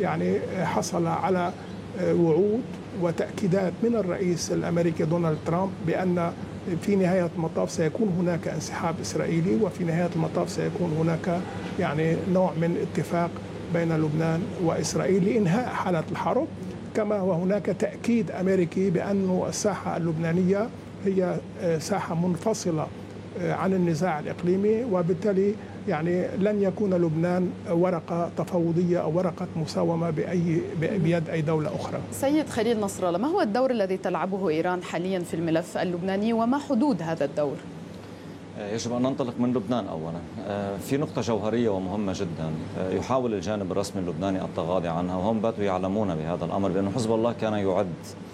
يعني حصل على وعود وتأكيدات من الرئيس الأمريكي دونالد ترامب بأن في نهاية المطاف سيكون هناك انسحاب إسرائيلي، وفي نهاية المطاف سيكون هناك يعني نوع من اتفاق بين لبنان وإسرائيل لإنهاء حالة الحرب. كما وهناك تأكيد أمريكي بأن الساحة اللبنانية هي ساحة منفصلة عن النزاع الإقليمي، وبالتالي يعني لن يكون لبنان ورقة تفاوضية أو ورقة مساومة بيد أي دولة أخرى. سيد خليل نصر الله، ما هو الدور الذي تلعبه إيران حاليا في الملف اللبناني وما حدود هذا الدور؟ يجب أن ننطلق من لبنان أولا. في نقطة جوهرية ومهمة جدا يحاول الجانب الرسمي اللبناني التغاضي عنها، وهم باتوا يعلمون بهذا الأمر، بأن حزب الله كان يعد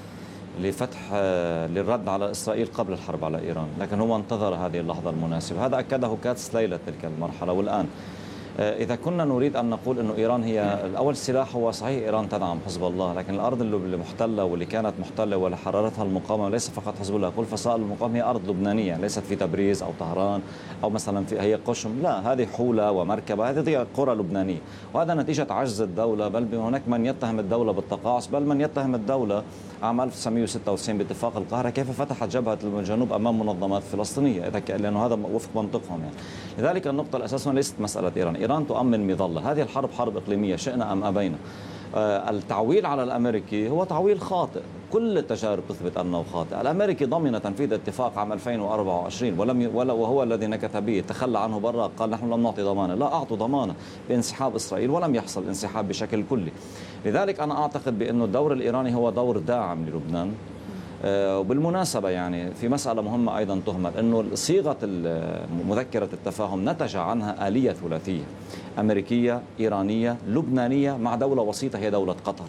للرد على إسرائيل قبل الحرب على إيران، لكن هو انتظر هذه اللحظة المناسبة. هذا أكده كاتس ليلة تلك المرحلة. والآن إذا كنا نريد أن نقول أنه إيران هي الأول سلاح، هو صحيح إيران تدعم حزب الله، لكن الأرض اللي محتلة واللي كانت محتلة واللي حررتها المقاومة ليس فقط حزب الله، كل فصائل المقاومة هي أرض لبنانية، ليست في تبريز أو طهران أو مثلا في هي قشم، لا، هذه حولة ومركبة، هذه هي قرى لبنانية، وهذا نتيجة عجز الدولة. بل هناك من يتهم الدولة بالتقاعس، بل من يتهم الدولة عام 1996 باتفاق القاهرة كيف فتحت جبهة الجنوب أمام منظمات فلسطينية، لأنه هذا وفق منطقهم يعني. لذلك النقطة الأساسية ليست مسألة إيران تؤمن مظلة، هذه الحرب حرب إقليمية شئنا أم أبينا. التعويل على الأمريكي هو تعويل خاطئ، كل التجارب تثبت أنه خاطئ. الأمريكي ضمن تنفيذ اتفاق عام 2024 وهو الذي نكث به، تخلى عنه براق، قال نحن لم نعطي ضمانة، لا، أعطوا ضمانة بانسحاب إسرائيل ولم يحصل انسحاب بشكل كلي. لذلك أنا أعتقد بأن الدور الإيراني هو دور داعم للبنان. وبالمناسبة يعني في مسألة مهمة أيضا تهمل، أنه صيغة مذكرة التفاهم نتج عنها آلية ثلاثية أمريكية إيرانية لبنانية مع دولة وسيطة هي دولة قطر.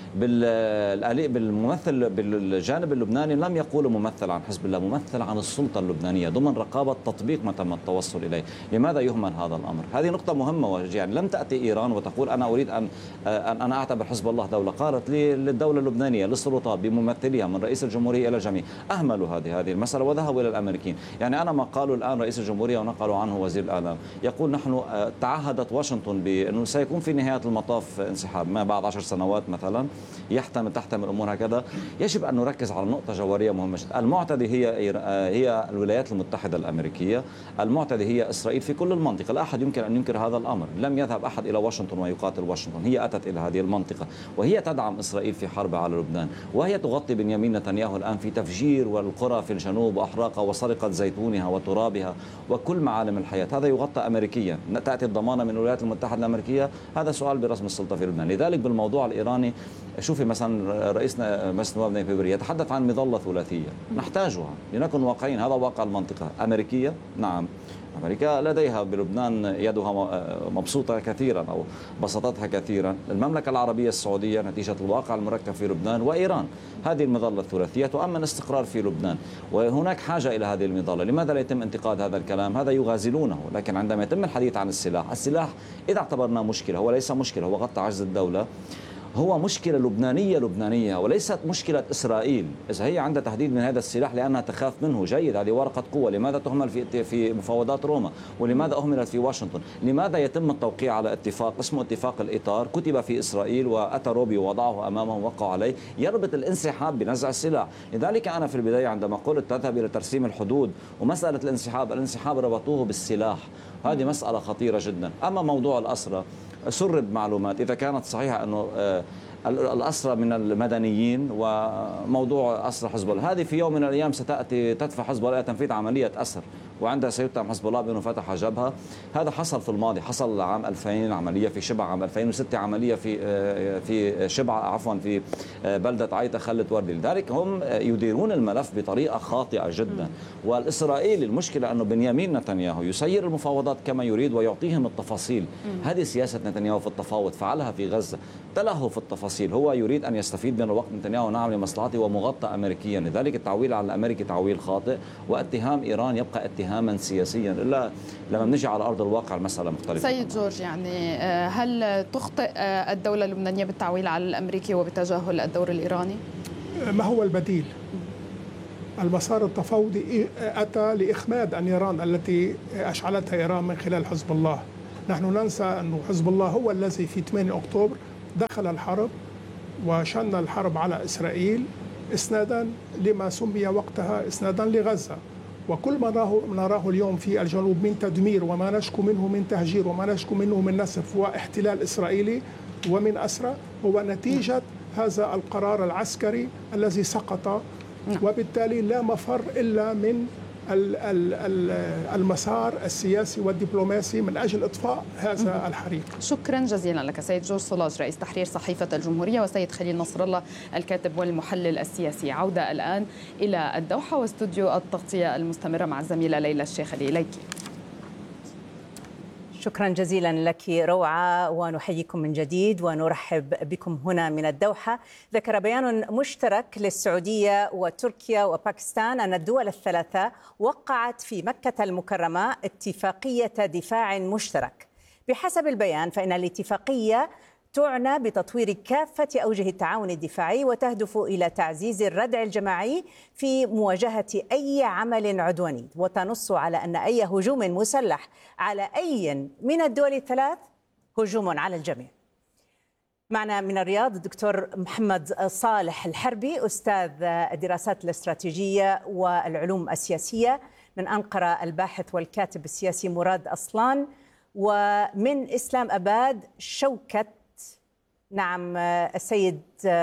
بالجانب اللبناني لم يقول ممثل عن حزب الله، ممثل عن السلطة اللبنانية ضمن رقابة تطبيق ما تم التوصل إليه. لماذا يهمل هذا الأمر؟ هذه نقطة مهمة. يعني لم تأتي إيران وتقول أنا أريد أن أنا أعتبر حزب الله دولة، قالت للدولة اللبنانية للسلطات بممثليها من رئيس الجمهورية إلى الجميع أهملوا هذه المسألة وذهبوا إلى الأمريكيين. يعني أنا ما قالوا الآن رئيس الجمهورية ونقلوا عنه وزير الإعلام يقول نحن تعهدت واشنطن بأنه سيكون في نهاية المطاف انسحاب ما بعد 10 سنوات مثلا، تحتمل الأمور هكذا. يجب أن نركز على نقطة جوهرية مهمة جدا. المعتدي هي الولايات المتحدة الأمريكية، المعتدي هي إسرائيل في كل المنطقة. لا أحد يمكن أن ينكر هذا الأمر. لم يذهب أحد إلى واشنطن ويقاتل واشنطن، هي أتت إلى هذه المنطقة وهي تدعم إسرائيل في حرب على لبنان، وهي تغطي بنيامين نتنياهو الآن في تفجير والقرى في الجنوب وأحراقها وسرقة زيتونها وترابها وكل معالم الحياة. هذا يغطى أمريكيا. تأتي الضمانة من الولايات المتحدة الأمريكية؟ هذا سؤال برسم السلطة في لبنان. لذلك بالموضوع الإيراني شوفي مثلا رئيسنا مجلس النواب نايف بيبري يتحدث عن مظلة ثلاثية نحتاجها لنكن واقعيين. هذا واقع المنطقة. أمريكية نعم، أمريكا لديها بلبنان يدها مبسوطة كثيرا أو بسطتها كثيرا، المملكة العربية السعودية نتيجة الواقع المركب في لبنان، وإيران. هذه المظلة الثلاثية تؤمن استقرار في لبنان، وهناك حاجة إلى هذه المظلة. لماذا لا يتم انتقاد هذا الكلام؟ هذا يغازلونه. لكن عندما يتم الحديث عن السلاح إذا اعتبرناه مشكلة، هو ليس مشكلة، هو غطى عجز الدولة، هو مشكلة لبنانية وليست مشكلة إسرائيل. إذا هي عندها تهديد من هذا السلاح لأنها تخاف منه، جيد، هذه ورقة قوة. لماذا تهمل في مفاوضات روما؟ ولماذا أهملت في واشنطن؟ لماذا يتم التوقيع على اتفاق اسمه اتفاق الإطار كتب في إسرائيل وأتى روبي ووضعه أمامهم وقعوا عليه يربط الانسحاب بنزع السلاح؟ لذلك أنا في البداية عندما قلت تذهب إلى ترسيم الحدود ومسألة الانسحاب ربطوه بالسلاح، هذه مسألة خطيرة جدا. أما موضوع الأسرى، سرب معلومات إذا كانت صحيحة أنه الأسرى من المدنيين وموضوع أسرى حزب الله، هذه في يوم من الأيام ستأتي تدفع حزب الله تنفيذ عملية أسر، وعندها سيتهم حزب الله بأنه فتح جبهة. هذا حصل في الماضي، حصل عام 2000 عملية في شبع، عام 2006 عملية في شبع في بلدة عيطة خلت وردي. لذلك هم يديرون الملف بطريقة خاطئة جدا. والإسرائيلي المشكلة أنه بنيامين نتنياهو يسير المفاوضات كما يريد ويعطيهم التفاصيل. هذه سياسة نتنياهو في التفاوض، فعلها في غزة، تلهوا في التفاصيل. هو يريد أن يستفيد من الوقت. نتنياهو نعم لمصلحته ومغطى أمريكيا. لذلك التعويل على الأمريكي تعويل خاطئ، واتهام إيران يبقى اتهاما سياسيا. إلا لما بنجي على أرض الواقع المسألة مختلفة. سيد جورج، يعني هل تخطئ الدولة اللبنانية بالتعويل على الأمريكي وبتجاهل الدور الإيراني؟ ما هو البديل؟ المسار التفاوضي أتى لإخماد النيران التي أشعلتها إيران من خلال حزب الله. نحن ننسى أن حزب الله هو الذي في 8 أكتوبر دخل الحرب وشن الحرب على إسرائيل إسنادا لما سمي وقتها إسنادا لغزة. وكل ما نراه اليوم في الجنوب من تدمير وما نشكو منه من تهجير وما نشكو منه من نسف واحتلال إسرائيلي ومن أسرى هو نتيجة هذا القرار العسكري الذي سقط، وبالتالي لا مفر إلا من المسار السياسي والدبلوماسي من أجل إطفاء هذا الحريق. شكرا جزيلا لك سيد جورج صلاج رئيس تحرير صحيفة الجمهورية، وسيد خليل نصر الله الكاتب والمحلل السياسي. عودة الآن إلى الدوحة واستوديو التغطية المستمرة مع الزميلة ليلى الشيخلي. إليك. شكرا جزيلا لك روعة، ونحييكم من جديد ونرحب بكم هنا من الدوحة. ذكر بيان مشترك للسعودية وتركيا وباكستان أن الدول الثلاثة وقعت في مكة المكرمة اتفاقية دفاع مشترك. بحسب البيان فإن الاتفاقية تعنى بتطوير كافة أوجه التعاون الدفاعي وتهدف إلى تعزيز الردع الجماعي في مواجهة أي عمل عدواني، وتنص على أن أي هجوم مسلح على أي من الدول الثلاث هجوم على الجميع. معنا من الرياض الدكتور محمد صالح الحربي، أستاذ الدراسات الاستراتيجية والعلوم السياسية، من أنقرة الباحث والكاتب السياسي مراد أصلان، ومن إسلام أباد السيد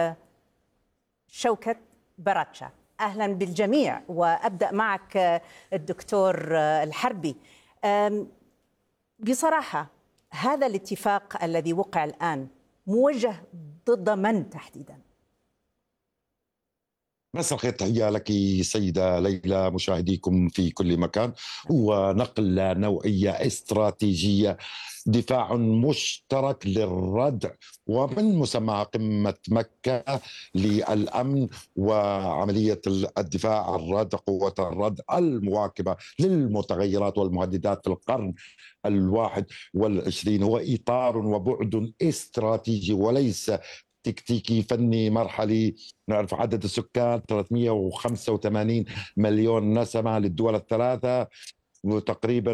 شوكت براتشا. أهلا بالجميع، وأبدأ معك الدكتور الحربي. بصراحة هذا الاتفاق الذي وقع الآن موجه ضد من تحديدا؟ مساء الخير، تحية لك سيدة ليلى، مشاهديكم في كل مكان. هو نقلة نوعية استراتيجية، دفاع مشترك للردع، ومن مسمى قمة مكة للأمن وعملية الدفاع، الردع، قوة الردع المواكبة للمتغيرات والمهددات في القرن 21. هو إطار وبعد استراتيجي وليس تكتيكي فني مرحلي. نعرف عدد السكان 385 مليون نسمة للدول الثلاثة، وتقريبا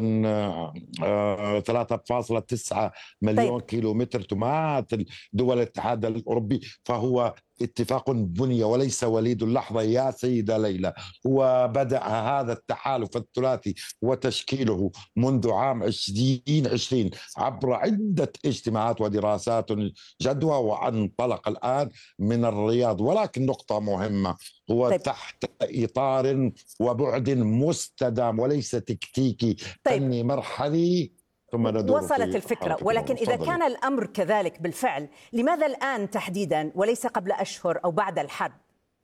3.9 مليون كيلومتر تماثل دول الاتحاد الأوروبي. فهو اتفاق بني وليس وليد اللحظة يا سيدة ليلى. هو بدأ هذا التحالف الثلاثي وتشكيله منذ عام 2020 عبر عدة اجتماعات ودراسات جدوى، وانطلق الآن من الرياض. ولكن نقطة مهمة، هو تحت إطار وبعد مستدام وليس تكتيكي فني مرحلي. وصلت الفكرة، ولكن إذا كان الأمر كذلك بالفعل، لماذا الآن تحديدا وليس قبل أشهر أو بعد الحرب؟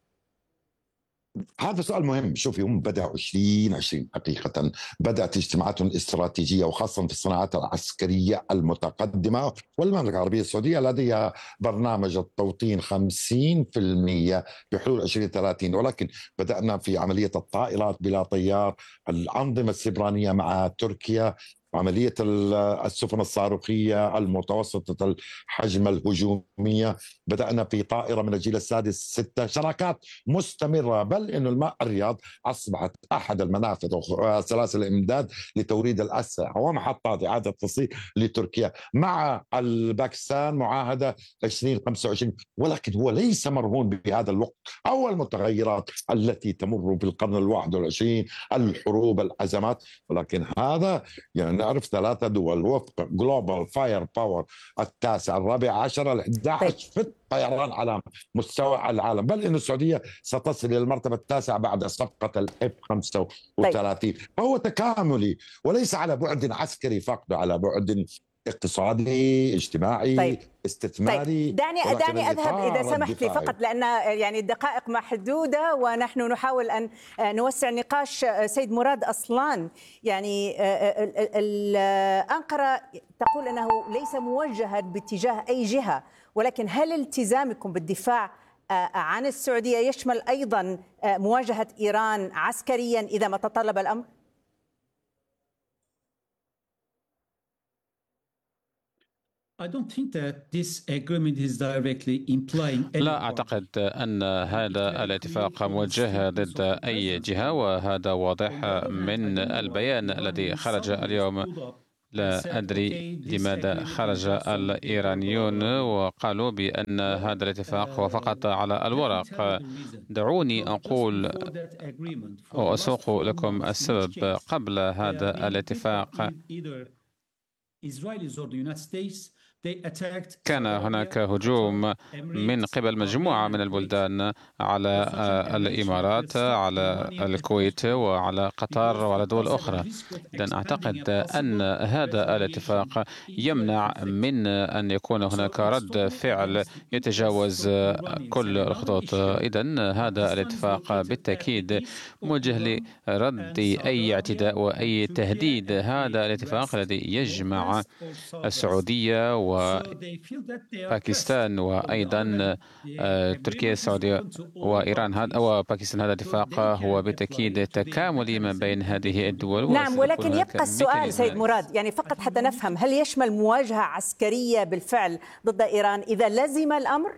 هذا سؤال مهم. شوفي، هم بدأوا 2020 حقيقة، بدأت اجتماعات استراتيجية وخاصة في الصناعات العسكرية المتقدمة. والمملكة العربية السعودية لديها برنامج التوطين 50% بحلول 2030. ولكن بدأنا في عملية الطائرات بلا طيار، الأنظمة السبرانية مع تركيا، عملية السفن الصاروخية المتوسطة الحجم الهجومية. بدأنا في طائرة من الجيل السادس 6 شراكات مستمرة، بل إنه الرياض أصبحت أحد المنافذ وسلاسل الإمداد لتوريد الأسلحة ومحطات إعادة تصنيع لتركيا. مع الباكستان معاهدة 2025، ولكن هو ليس مرهون بهذا الوقت أو المتغيرات التي تمر بالقرن 21، الحروب، الأزمات. ولكن هذا يعني نعرف 3 دول وفق جلوبال فاير باور 9، 14، 11 في الطيران على مستوى العالم، بل إن السعودية ستصل إلى المرتبة 9 بعد صفقة الF-35. فهو تكاملي وليس على بعد عسكري فقط، على بعد اقتصادي، اجتماعي، استثماري. دعني أذهب إذا سمحت لي فقط، لأن يعني الدقائق محدودة ونحن نحاول أن نوسع النقاش. سيد مراد أصلان، يعني أنقرة تقول أنه ليس موجها باتجاه أي جهة، ولكن هل التزامكم بالدفاع عن السعودية يشمل أيضا مواجهة إيران عسكريا إذا ما تطلب الأمر؟ لا أعتقد أن هذا الاتفاق موجه ضد أي جهة، وهذا واضح من البيان الذي خرج اليوم لا أدري لماذا خرج الإيرانيون وقالوا بأن هذا الاتفاق هو فقط على الورق. دعوني أقول وأسوق لكم السبب. قبل هذا الاتفاق كان هناك هجوم من قبل مجموعة من البلدان على الإمارات، على الكويت، وعلى قطر، وعلى دول أخرى. إذن أعتقد أن هذا الاتفاق يمنع من أن يكون هناك رد فعل يتجاوز كل الخطوط. إذن هذا الاتفاق بالتأكيد موجه لرد أي اعتداء وأي تهديد. هذا الاتفاق الذي يجمع السعودية وباكستان وأيضا تركيا، السعودية وإيران وباكستان. هذا الاتفاق هو بالتأكيد تكاملي ما بين هذه الدول. نعم، ولكن يبقى السؤال سيد مراد، يعني فقط حتى نفهم، هل يشمل مواجهة عسكرية بالفعل ضد إيران إذا لزم الأمر؟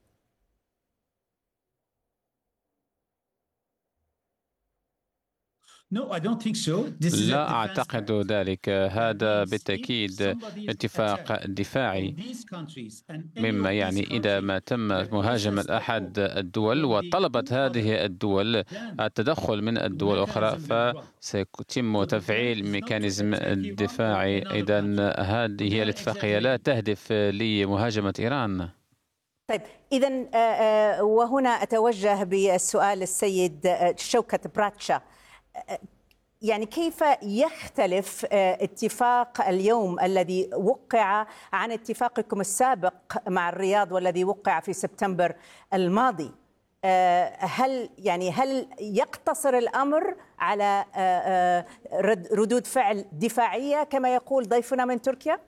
لا أعتقد ذلك. هذا بالتأكيد اتفاق دفاعي، مما يعني إذا ما تم مهاجمة أحد الدول وطلبت هذه الدول التدخل من الدول الأخرى فسيتم تفعيل ميكانيزم الدفاعي. إذن هذه الاتفاقية لا تهدف لمهاجمة إيران. طيب، إذن وهنا أتوجه بالسؤال للسيد شوكت براتشا. يعني كيف يختلف اتفاق اليوم الذي وقع عن اتفاقكم السابق مع الرياض والذي وقع في سبتمبر الماضي؟ هل يقتصر الأمر على ردود فعل دفاعية كما يقول ضيفنا من تركيا؟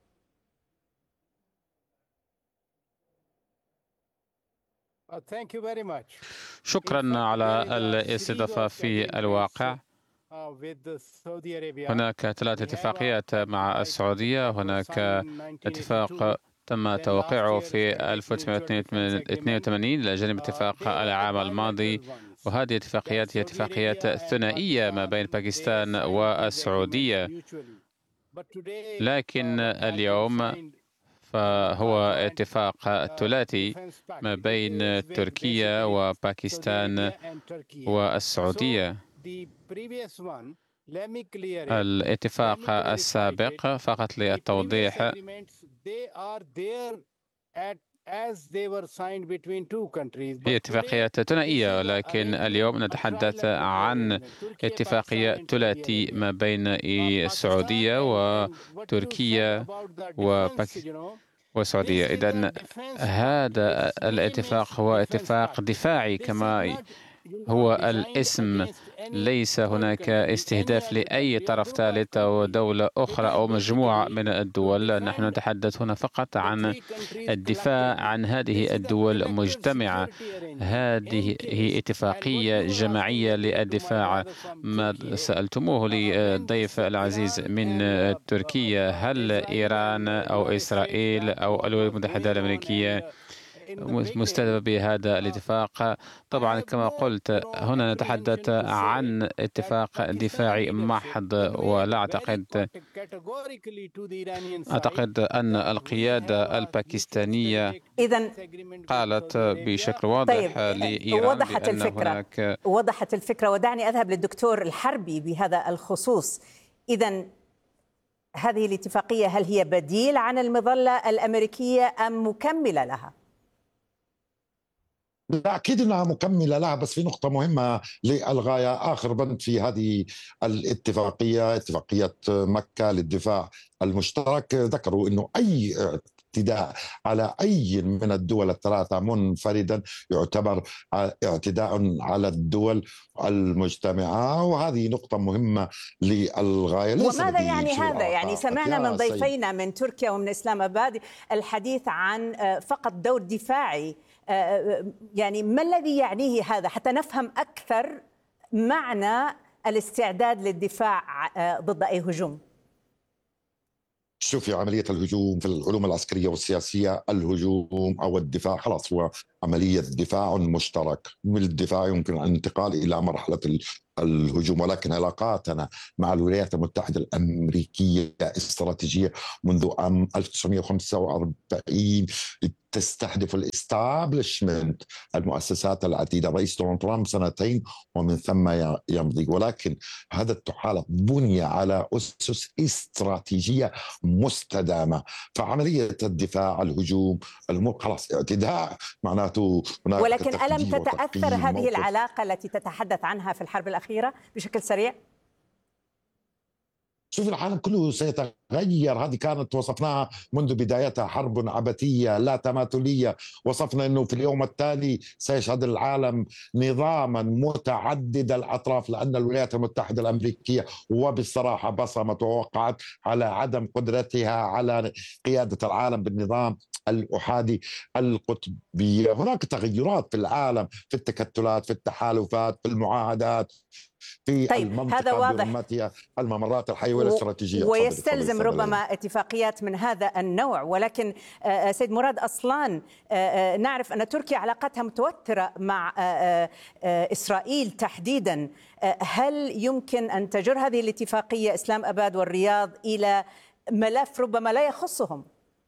شكرا على الاستضافة. في الواقع هناك 3 اتفاقيات مع السعودية. هناك اتفاق تم توقيعه في 1982 إلى جانب اتفاق العام الماضي، وهذه الاتفاقيات هي اتفاقيات ثنائية ما بين باكستان والسعودية. لكن اليوم فهو اتفاق ثلاثي ما بين تركيا وباكستان والسعودية. الاتفاق السابق، فقط للتوضيح، هي اتفاقيات ثنائية، ولكن اليوم نتحدث عن اتفاقية ثلاثي ما بين السعودية وتركيا والسعودية. إذن هذا الاتفاق هو اتفاق دفاعي كما هو الاسم. ليس هناك استهداف لأي طرف ثالث أو دولة أخرى أو مجموعة من الدول. نحن نتحدث هنا فقط عن الدفاع عن هذه الدول مجتمعة. هذه هي اتفاقية جماعية للدفاع. ما سألتموه للضيف العزيز من تركيا، هل إيران أو إسرائيل أو الولايات المتحدة الأمريكية مستهدفة بهذا الاتفاق؟ طبعا كما قلت هنا نتحدث عن اتفاق دفاعي محض، ولا أعتقد أن القيادة الباكستانية قالت بشكل واضح لإيران وضحت الفكرة. ودعني أذهب للدكتور الحربي بهذا الخصوص. إذن هذه الاتفاقية هل هي بديل عن المظلة الأمريكية أم مكملة لها؟ لا، أكيد أنها مكملة لها، بس في نقطة مهمة للغاية. آخر بند في هذه الاتفاقية، اتفاقية مكة للدفاع المشترك، ذكروا أنه أي اعتداء على أي من الدول الثلاثة منفردا يعتبر اعتداء على الدول المجتمعة، وهذه نقطة مهمة للغاية. وماذا يعني هذا؟ يعني سمعنا من ضيفينا من تركيا ومن إسلام آباد الحديث عن فقط دور دفاعي. يعني ما الذي يعنيه هذا حتى نفهم أكثر معنى الاستعداد للدفاع ضد أي هجوم؟ شوفي، عملية الهجوم في العلوم العسكرية والسياسية، الهجوم أو الدفاع خلاص هو عملية دفاع مشترك. من الدفاع يمكن الانتقال إلى مرحلة الهجوم، ولكن علاقاتنا مع الولايات المتحدة الأمريكية استراتيجية منذ عام 1945 تستهدف الاستابلشمنت، المؤسسات العديدة. الرئيس دونالد ترامب 2 ومن ثم يمضي، ولكن هذا التحالف بني على أسس استراتيجية مستدامة. فعملية الدفاع، الهجوم، خلاص اعتداء، معناته هناك. ولكن ألم تتأثر هذه العلاقة التي تتحدث عنها في الحرب الأخيرة بشكل سريع؟ شوف، العالم كله سيتغير. هذه كانت وصفناها منذ بدايتها حرب عبثية لا تماثلية. وصفنا أنه في اليوم التالي سيشهد العالم نظاما متعدد الأطراف، لأن الولايات المتحدة الأمريكية وبالصراحة بصمت ووقعت على عدم قدرتها على قيادة العالم بالنظام الأحادي القطبية. هناك تغيرات في العالم، في التكتلات، في التحالفات، في المعاهدات، في المنطقة هذا واضح. برمتها الممرات الحيوية الاستراتيجية، ويستلزم ربما اتفاقيات من هذا النوع. ولكن سيد مراد أصلان، نعرف أن تركيا علاقتها متوترة مع إسرائيل تحديدا. هل يمكن أن تجر هذه الاتفاقية إسلام أباد والرياض إلى ملف ربما لا يخصهم؟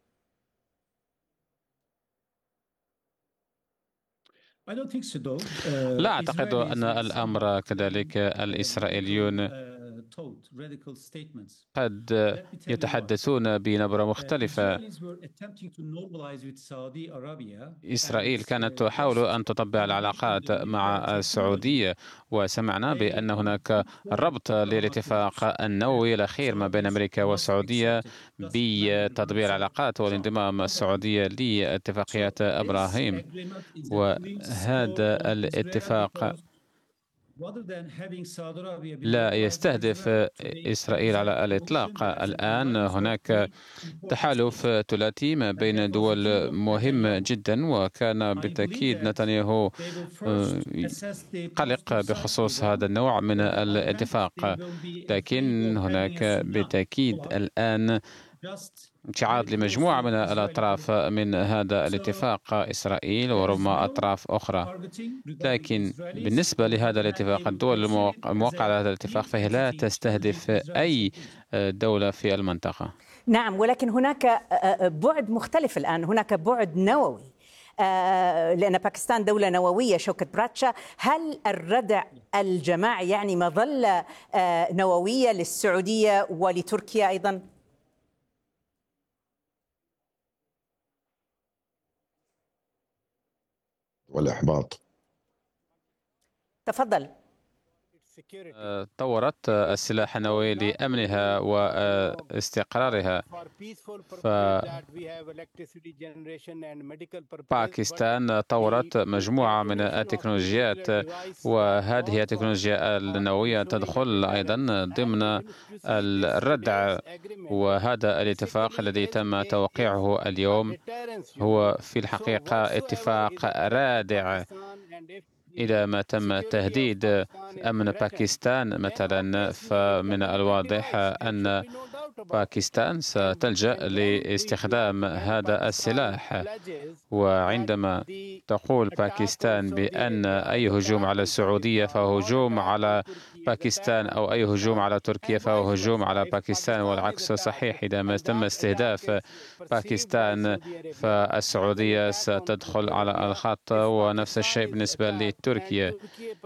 لا أعتقد أن الأمر كذلك. الإسرائيليون قد يتحدثون بنبرة مختلفة. إسرائيل كانت تحاول أن تطبع العلاقات مع السعودية، وسمعنا بأن هناك ربط للاتفاق النووي الأخير ما بين أمريكا والسعودية بتطبيع العلاقات والانضمام السعودية لاتفاقية إبراهيم. وهذا الاتفاق لا يستهدف إسرائيل على الإطلاق. الآن هناك تحالف ثلاثي ما بين دول مهم جدا، وكان بالتأكيد نتنياهو قلق بخصوص هذا النوع من الاتفاق. لكن هناك بالتأكيد الآن ابتعاد لمجموعة من الأطراف من هذا الاتفاق، إسرائيل وربما أطراف أخرى. لكن بالنسبة لهذا الاتفاق، الدول الموقعة على هذا الاتفاق فهي لا تستهدف أي دولة في المنطقة. نعم، ولكن هناك بعد مختلف الآن، هناك بعد نووي، لأن باكستان دولة نووية. شوكت براتشا، هل الردع الجماعي يعني مظلة نووية للسعودية ولتركيا أيضا؟ والإحباط. تفضل. طورت السلاح النووي لأمنها واستقرارها. باكستان طورت مجموعة من التكنولوجيات، وهذه التكنولوجيا النووية تدخل أيضا ضمن الردع. وهذا الاتفاق الذي تم توقيعه اليوم هو في الحقيقة اتفاق رادع. إذا ما تم تهديد أمن باكستان مثلا، فمن الواضح أن باكستان ستلجأ لاستخدام هذا السلاح. وعندما تقول باكستان بأن أي هجوم على السعودية فهو هجوم على باكستان، أو أي هجوم على تركيا فهو هجوم على باكستان، والعكس صحيح. إذا ما تم استهداف باكستان فالسعودية ستدخل على الخط، ونفس الشيء بالنسبة لتركيا.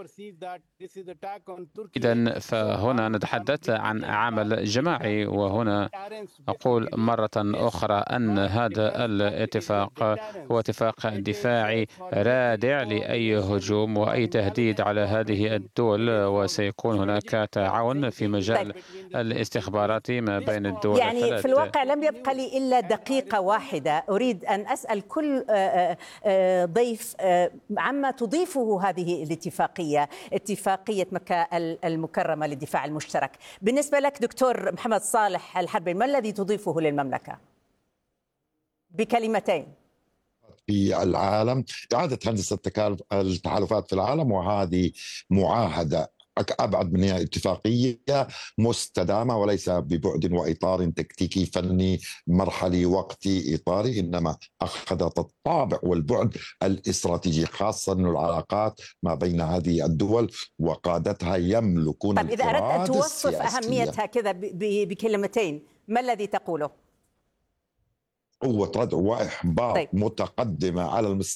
إذن فهنا نتحدث عن عمل جماعي. وهنا أقول مرة أخرى أن هذا الاتفاق هو اتفاق دفاعي رادع لأي هجوم وأي تهديد على هذه الدول، وسيكون هناك تعاون في مجال الاستخبارات ما بين الدول يعني الثلاث. في الواقع لم يبقى لي إلا دقيقة واحدة. أريد أن أسأل كل ضيف عما تضيفه هذه الاتفاقية، اتفاقية مكة المكرمة للدفاع المشترك. بالنسبة لك دكتور محمد صالح الحربي، ما الذي تضيفه للمملكة بكلمتين؟ في العالم إعادة هندسة التحالفات في العالم، وهذه معاهدة أبعد من هي اتفاقية مستدامة، وليس ببعد وإطار تكتيكي فني مرحلي وقتي إطاري، إنما أخذت الطابع والبعد الاستراتيجي، خاصة أن العلاقات ما بين هذه الدول وقادتها يملكون طيب إذا أردت أن توصف السياسية. أهميتها كذا بكلمتين، ما الذي تقوله؟ قوة ردع وإحباط متقدمة على المستوى